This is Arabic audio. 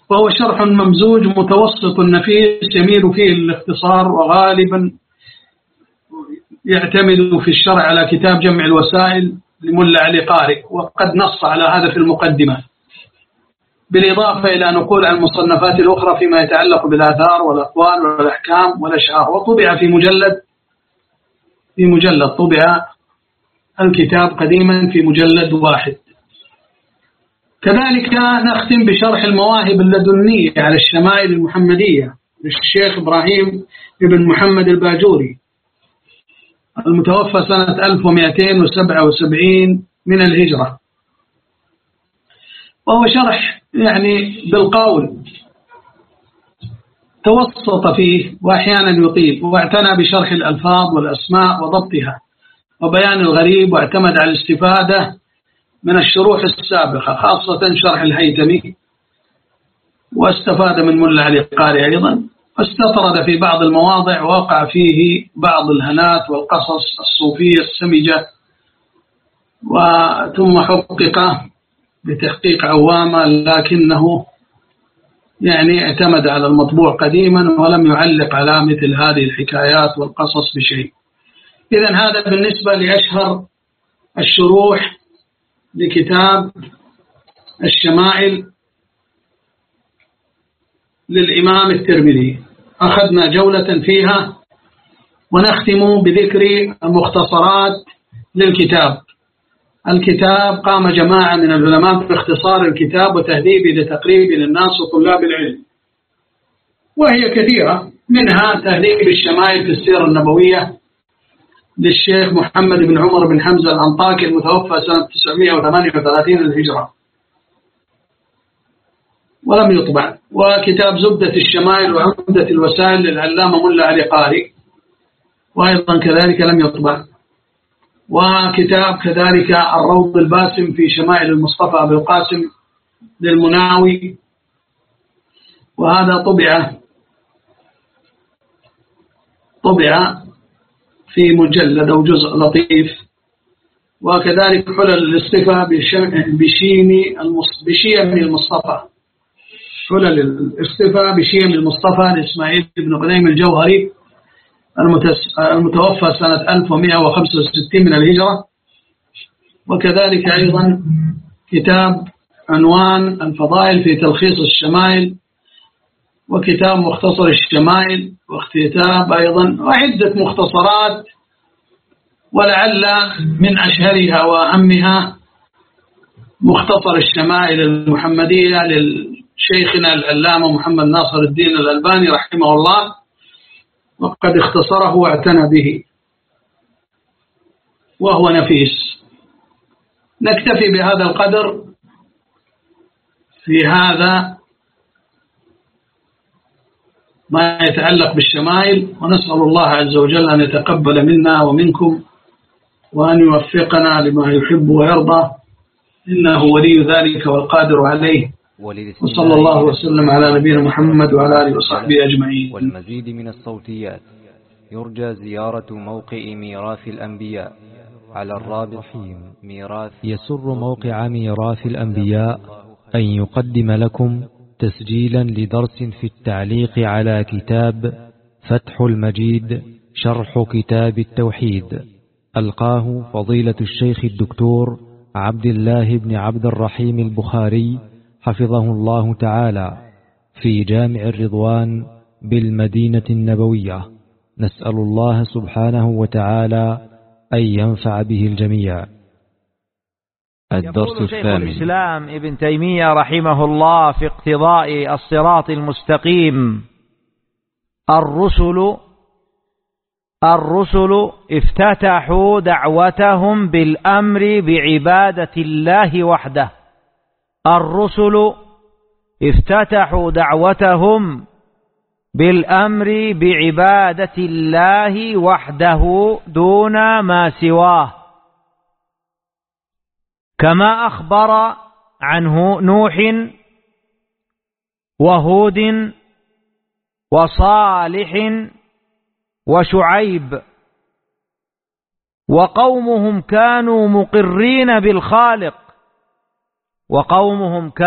وهو شرح ممزوج متوسط نفيس يميل فيه الاختصار، وغالبا يعتمد في الشرع على كتاب جمع الوسائل لملا علي قارئ، وقد نص على هذا في المقدمة، بالإضافة إلى نقول عن المصنفات الأخرى فيما يتعلق بالآثار والأقوال والأحكام والأشعار. وطبع في مجلد طبع الكتاب قديما في مجلد واحد. كذلك نختم بشرح المواهب اللدنية على الشمائل المحمدية للشيخ إبراهيم بن محمد الباجوري، المتوفى سنة 1277 من الهجرة، وهو شرح يعني بالقول توسط فيه وأحيانا يطيل، واعتنى بشرح الألفاظ والأسماء وضبطها وبيان الغريب، واعتمد على الاستفادة من الشروح السابقة خاصة شرح الهيثمي، واستفاد من ملا علي قارئ أيضا، واستطرد في بعض المواضع ووقع فيه بعض الهنات والقصص الصوفية السمجة، ثم حقق بتحقيق عوامة، لكنه يعني اعتمد على المطبوع قديما ولم يعلق على مثل هذه الحكايات والقصص بشيء. إذن هذا بالنسبة لأشهر الشروح لكتاب الشمائل للإمام الترمذي. أخذنا جولة فيها، ونختم بذكر المختصرات للكتاب. الكتاب قام جماعة من العلماء باختصار الكتاب وتهذيبه لتقريبه للناس وطلاب العلم، وهي كثيرة، منها تهذيب الشمائل في السيرة النبوية للشيخ محمد بن عمر بن حمزة الأنطاكي، المتوفى سنة 938 للهجرة ولم يطبع. وكتاب زبدة الشمائل وعمدة الوسائل للعلامة ملا علي قارئ، وأيضا كذلك لم يطبع. وكتاب كذلك الروض الباسم في شمائل المصطفى أبي القاسم للمناوي، وهذا طبع في مجلد أو جزء لطيف. وكذلك حلل الاصطفاء بشيم المصطفى، حلل الاصطفاء بشيم المصطفى لإسماعيل بن غنيم الجوهري، المتوفى سنة 1165 من الهجرة. وكذلك أيضا كتاب عنوان الفضائل في تلخيص الشمائل، وكتاب مختصر الشمائل، وكتاب أيضا وعدة مختصرات، ولعل من أشهرها وأهمها مختصر الشمائل المحمدية للشيخنا العلامة محمد ناصر الدين الألباني رحمه الله، وقد اختصره واعتنى به وهو نفيس. نكتفي بهذا القدر في هذا ما يتعلق بالشمائل، ونسأل الله عز وجل أن يتقبل منا ومنكم، وأن يوفقنا لما يحب ويرضى، إنه ولي ذلك والقادر عليه. وصلى الله وسلم على نبينا محمد وعلى آله وصحبه أجمعين. والمزيد من الصوتيات يرجى زيارة موقع ميراث الأنبياء على الرابط. يسر موقع ميراث الأنبياء أن يقدم لكم تسجيلا لدرس في التعليق على كتاب فتح المجيد شرح كتاب التوحيد، ألقاه فضيلة الشيخ الدكتور عبد الله بن عبد الرحيم البخاري حفظه الله تعالى في جامع الرضوان بالمدينة النبوية. نسأل الله سبحانه وتعالى أن ينفع به الجميع. الدرس الثامن. يقول شيخ الإسلام ابن تيمية رحمه الله في اقتضاء الصراط المستقيم: الرسل افتتحوا دعوتهم بالأمر بعبادة الله وحده. الرسل افتتحوا دعوتهم بالأمر بعبادة الله وحده دون ما سواه، كما أخبر عنه نوح وهود وصالح وشعيب، وقومهم كانوا مقرين بالخالق،